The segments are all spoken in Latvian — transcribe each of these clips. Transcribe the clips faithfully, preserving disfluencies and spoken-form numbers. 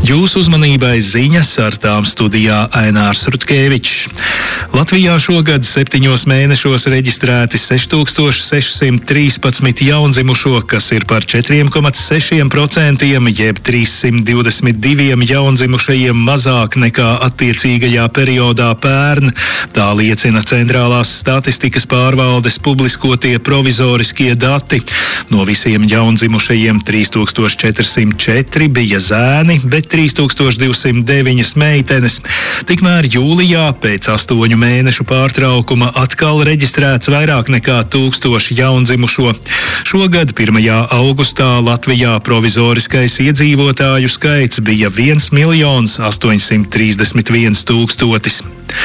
Jūsu uzmanībai ziņas, ar tām studijā Ainārs Rutkevičs. Latvijā šogad septiņos mēnešos reģistrēti seši tūkstoši seši simti trīspadsmit jaundzimušo, kas ir par četri komats seši procenti, jeb trīs simti divdesmit divi jaundzimušajiem mazāk nekā attiecīgajā periodā pērn. Tā liecina Centrālās statistikas pārvaldes publiskotie provizoriskie dati. No visiem jaundzimušajiem trīs tūkstoši četri simti četri bija zēni, bet trīs tūkstoši divsimt deviņi meitenes. Tikmēr jūlijā pēc astoņu mēnešu pārtraukuma atkal reģistrēts vairāk nekā tūkstoši jaundzimušo. Šogad pirmajā augustā Latvijā provizoriskais iedzīvotāju skaits bija viens miljons astoņsimt trīsdesmit viens tūkstotis.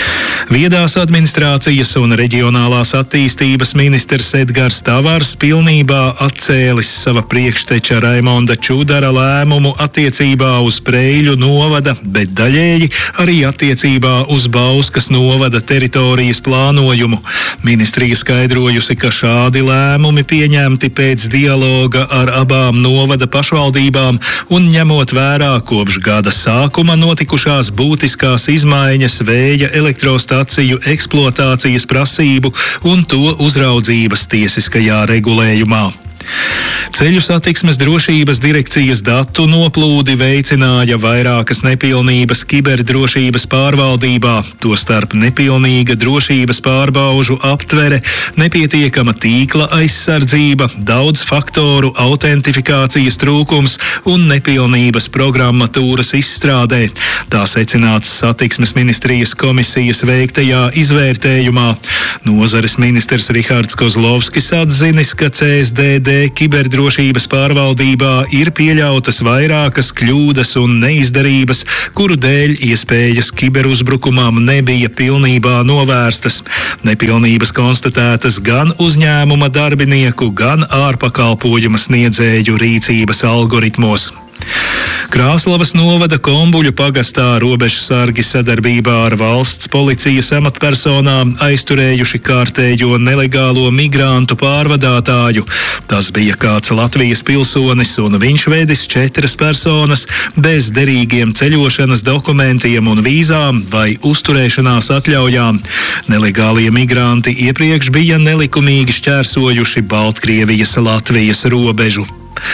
Viedās administrācijas un reģionālās attīstības ministrs Edgars Tavars pilnībā atcēlis sava priekšteča Raimonda Čudara lēmumu attiecībā uz Preiļu novada, bet daļēji arī attiecībā uz Bauskas novada teritorijas plānojumu. Ministrija skaidrojusi, ka šādi lēmumi pieņemti pēc dialoga ar abām novada pašvaldībām un ņemot vērā kopš gada sākuma notikušās būtiskās izmaiņas vēja elektrostaciju eksploatācijas prasību un to uzraudzības tiesiskajā regulējumā. Ceļu satiksmes drošības direkcijas datu noplūdi veicināja vairākas nepilnības kiberdrošības pārvaldībā, tostarp nepilnīga drošības pārbaužu aptvere, nepietiekama tīkla aizsardzība, daudz faktoru autentifikācijas trūkums un nepilnības programmatūras izstrādē. Tā secināts satiksmes ministrijas komisijas veiktajā izvērtējumā. Nozares ministrs Rihards Kozlovskis atzinis, ka C S D D kiberdrošības pārvaldībā ir pieļautas vairākas kļūdas un neizdarības, kuru dēļ iespējas kiberuzbrukumam nebija pilnībā novērstas. Nepilnības konstatētas gan uzņēmuma darbinieku, gan ārpakalpojuma sniedzēju rīcības algoritmos. Krāslavas novada Kombuļu pagastā robežsargi sadarbībā ar valsts policijas amatpersonām aizturējuši kārtējo nelegālo migrantu pārvadātāju. Tas bija kāds Latvijas pilsonis un viņš vedis četras personas bez derīgiem ceļošanas dokumentiem un vīzām vai uzturēšanās atļaujām. Nelegālie migranti iepriekš bija nelikumīgi šķērsojuši Baltkrievijas-Latvijas robežu.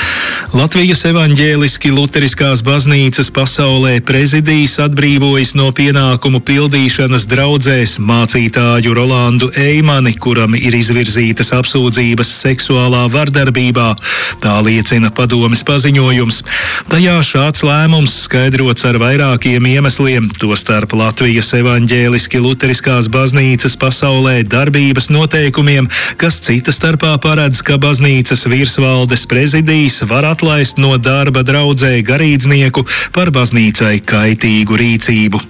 Latvijas evaņģēliski luteriskās baznīcas pasaulē prezidijs atbrīvojas no pienākumu pildīšanas draudzēs mācītāju Rolandu Eimani, kuram ir izvirzītas apsūdzības seksuālā vardarbībā. Tā liecina padomes paziņojums. Tajā šāds lēmums skaidrots ar vairākiem iemesliem, tostarp Latvijas evaņģēliski luteriskās baznīcas pasaulē darbības noteikumiem, kas cita starpā paredz, ka baznīcas virsvaldes prezidijs var atlaist no darba draudzē garīdznieku par baznīcai kaitīgu rīcību.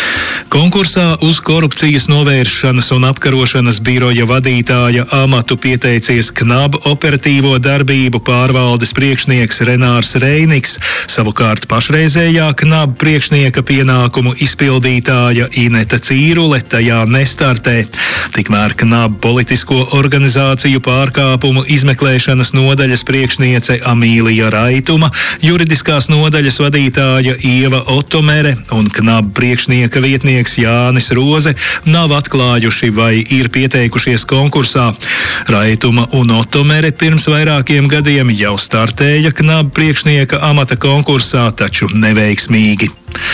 Konkursā uz korupcijas novēršanas un apkarošanas biroja vadītāja amatu pieteicies KNAB operatīvo darbību pārvaldes priekšnieks Renārs Reiniks, savukārt pašreizējā KNAB priekšnieka pienākumu izpildītāja Ineta Cīrule tajā nestartē. Tikmēr KNAB politisko organizāciju pārkāpumu izmeklēšanas nodaļas priekšniece Amīlija Raituma, juridiskās nodaļas vadītāja Ieva Otomere un KNAB priekšnieka vietnieks Jānis Roze nav atklājuši vai ir pieteikušies konkursā. Raituma un Otomere pirms vairākiem gadiem jau startēja KNAB priekšnieka amata konkursā, taču neveiksmīgi.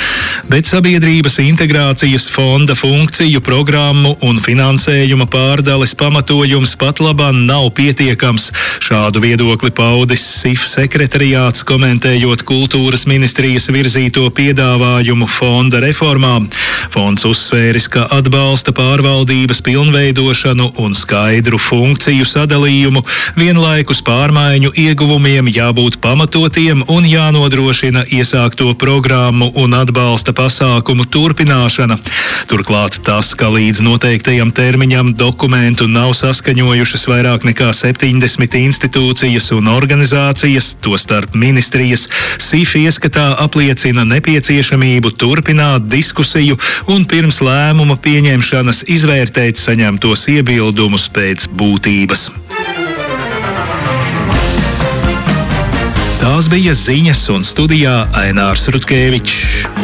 Bet Sabiedrības integrācijas fonda funkciju, programmu un finansējuma pārdales pamatojums pat labam nav pietiekams. Šādu viedokli paudis S I F sekretariāts, komentējot kultūras ministrijas virzīto piedāvājumu fonda reformām. Fonds uzsvēris, ka atbalsta pārvaldības pilnveidošanu un skaidru funkciju sadalījumu, vienlaikus pārmaiņu ieguvumiem jābūt pamatotiem un jānodrošina iesākto programmu un atbalsta pasākumu turpināšana. Turklāt tas, ka līdz noteiktajam termiņam dokumentu nav saskaņojušas vairāk nekā septiņdesmit institūcijas un organizācijas, tostarp ministrijas, S I F ieskatā apliecina nepieciešamību turpināt diskusiju un pirms lēmuma pieņemšanas izvērtēt saņemtos iebildumus pēc būtības. Tās bija ziņas, un studijā Ainārs Rutkevičs.